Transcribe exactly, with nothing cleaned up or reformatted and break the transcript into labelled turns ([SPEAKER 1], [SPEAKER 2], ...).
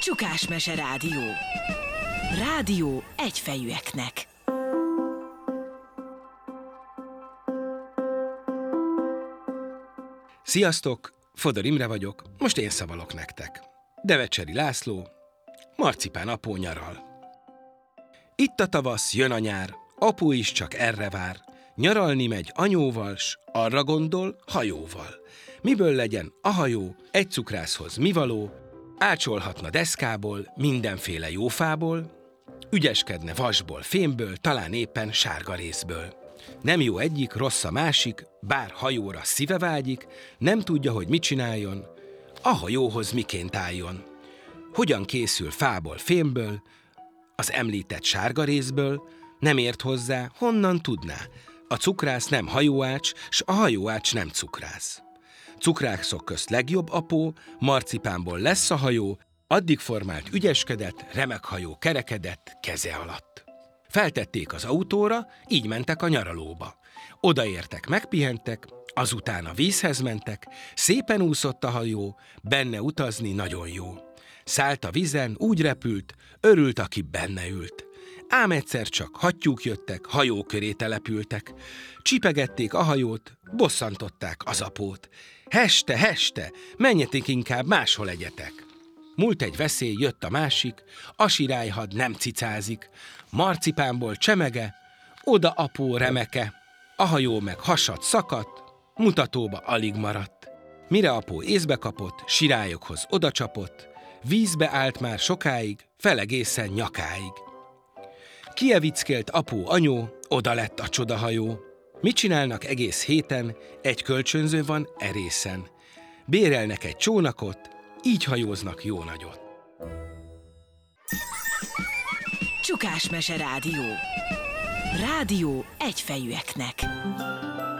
[SPEAKER 1] Csukásmese Rádió. Rádió egyfejűeknek.
[SPEAKER 2] Sziasztok! Fodor Imre vagyok, most én szavalok nektek. Devecseri László, Marcipán apó nyaral. Itt a tavasz, jön a nyár, apu is csak erre vár. Nyaralni megy anyóval, s arra gondol hajóval. Miből legyen a hajó, egy cukrászhoz mi való, ácsolhatna deszkából, mindenféle jófából, ügyeskedne vasból, fémből, talán éppen sárga rézből. Nem jó egyik, rossz a másik, bár hajóra szíve vágyik, nem tudja, hogy mit csináljon, a hajóhoz miként álljon. Hogyan készül fából, fémből, az említett sárga rézből, nem ért hozzá, honnan tudná. A cukrász nem hajóács, s a hajóács nem cukrász. Cukrászok közt legjobb apó, marcipánból lesz a hajó, addig formált ügyeskedett, remek hajó kerekedett keze alatt. Feltették az autóra, így mentek a nyaralóba. Odaértek, megpihentek, azután a vízhez mentek, szépen úszott a hajó, benne utazni nagyon jó. Szállt a vízen, úgy repült, örült, aki benne ült. Ám egyszer csak hattyúk jöttek, hajó köré települtek. Csipegették a hajót, bosszantották az apót. Heste, heste, menjetek inkább, máshol egyetek. Múlt egy veszély, jött a másik, a sirályhad nem cicázik. Marcipánból csemege, oda apó remeke. A hajó meg hasad szakadt, mutatóba alig maradt. Mire apó észbe kapott, sirályokhoz odacsapott, vízbe állt már sokáig, felegészen nyakáig. Kievickélt apó anyó, oda lett a csodahajó. Mit csinálnak egész héten, egy kölcsönző van erészen. Bérelnek egy csónakot, így hajóznak jó nagyot.
[SPEAKER 1] Csukásmese Rádió. Rádió egyfejűeknek.